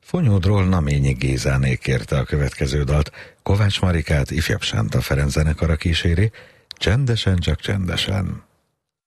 Fonyódról Naményi Gézáné kérte a következő dalt, Kovács Marikát ifjabb Sánta Ferenc zenekara kíséri, Csendesen, csak csendesen.